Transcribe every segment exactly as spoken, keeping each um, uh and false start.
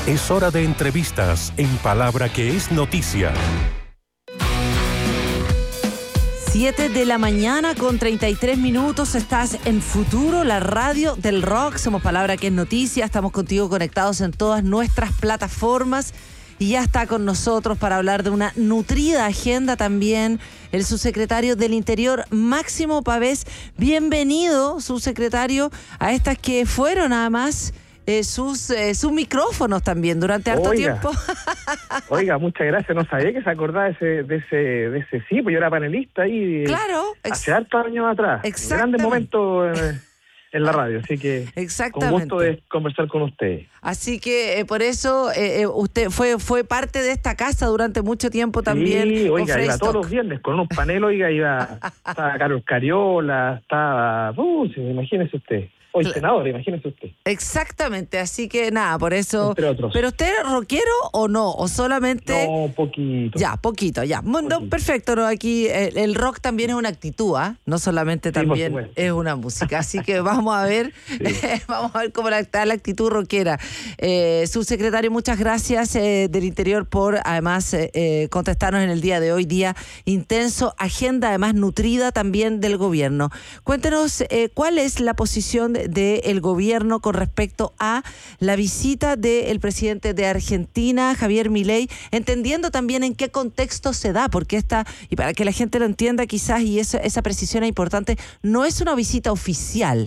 Es hora de entrevistas en Palabra que es noticia. siete de la mañana con treinta y tres minutos. Estás en Futuro, la radio del rock. Somos Palabra que es noticia. Estamos contigo conectados en todas nuestras plataformas. Y ya está con nosotros para hablar de una nutrida agenda también el subsecretario del Interior, Máximo Pavés. Bienvenido, subsecretario, a estas que fueron nada más eh, sus, eh, sus micrófonos también durante harto Oiga, tiempo. Oiga, muchas gracias. No sabía que se acordaba de ese, de ese, de ese sí, pues yo era panelista ahí. Claro. Hace hartos años atrás. Grandes momentos en, en la radio, así que con gusto de conversar con usted. Así que eh, por eso eh, usted fue fue parte de esta casa durante mucho tiempo también. Sí, oiga, iba todos los viernes con unos paneles, oiga, iba, estaba Carlos Cariola, estaba, uh, imagínese usted. Hoy senador, imagínese usted. Exactamente, así que nada, por eso. Entre otros. ¿Pero usted es rockero o no? ¿O solamente...? No, poquito. Ya, poquito, ya. Bueno, poquito. Perfecto, ¿no? Aquí el, el rock también es una actitud, ¿ah? ¿eh? No solamente sí, también es una música. Así que vamos a ver, sí. vamos a ver cómo está la actitud rockera. Eh, subsecretario, muchas gracias eh, del Interior por, además, eh, contestarnos en el día de hoy, día intenso, agenda además nutrida también del gobierno. Cuéntenos, eh, ¿cuál es la posición de del gobierno con respecto a la visita del presidente de Argentina, Javier Milei, entendiendo también en qué contexto se da, porque esta, y para que la gente lo entienda quizás, y esa, esa precisión es importante, no es una visita oficial.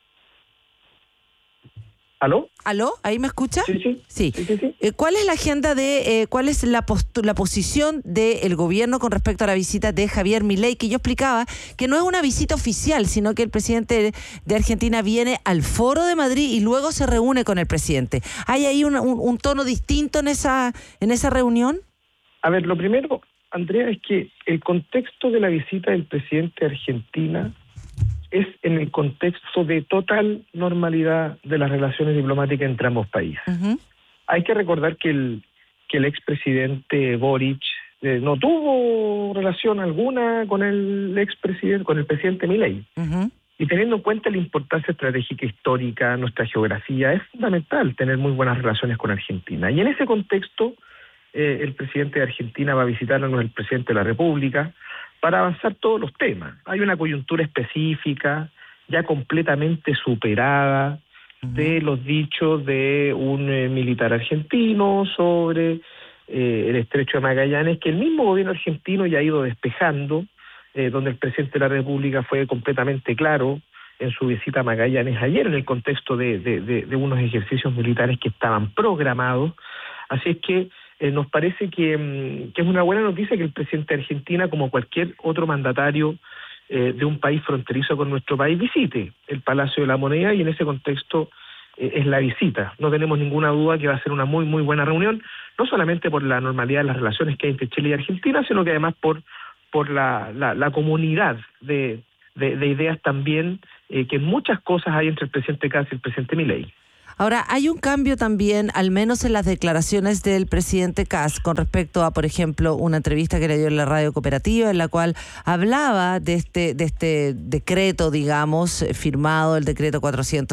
¿Aló? ¿Aló? ¿Ahí me escucha? Sí, sí. Sí. sí, sí, sí. Eh, ¿Cuál es la agenda de, eh, cuál es la, postu- la posición del gobierno con respecto a la visita de Javier Milei? Que yo explicaba que no es una visita oficial, sino que el presidente de Argentina viene al Foro de Madrid y luego se reúne con el presidente. ¿Hay ahí un, un, un tono distinto en esa, en esa reunión? A ver, lo primero, Andrea, es que el contexto de la visita del presidente de Argentina es en el contexto de total normalidad de las relaciones diplomáticas entre ambos países. Uh-huh. Hay que recordar que el que el expresidente Boric eh, no tuvo relación alguna con el expresidente, con el presidente Milei. Uh-huh. Y teniendo en cuenta la importancia estratégica histórica, nuestra geografía, es fundamental tener muy buenas relaciones con Argentina. Y en ese contexto, eh, el presidente de Argentina va a visitarnos el presidente de la República, para avanzar todos los temas. Hay una coyuntura específica, ya completamente superada, uh-huh. de los dichos de un eh, militar argentino sobre eh, el estrecho de Magallanes, que el mismo gobierno argentino ya ha ido despejando, eh, donde el presidente de la República fue completamente claro en su visita a Magallanes ayer, en el contexto de, de, de, de unos ejercicios militares que estaban programados. Así es que Eh, nos parece que, que es una buena noticia que el presidente de Argentina, como cualquier otro mandatario eh, de un país fronterizo con nuestro país, visite el Palacio de la Moneda, y en ese contexto eh, es la visita. No tenemos ninguna duda que va a ser una muy, muy buena reunión, no solamente por la normalidad de las relaciones que hay entre Chile y Argentina, sino que además por, por la, la, la comunidad de, de, de ideas también, eh, que muchas cosas hay entre el presidente Kast y el presidente Milei. Ahora, hay un cambio también, al menos en las declaraciones del presidente Kast, con respecto a, por ejemplo, una entrevista que le dio en la radio cooperativa, en la cual hablaba de este, de este decreto, digamos, firmado, el decreto cuatrocientos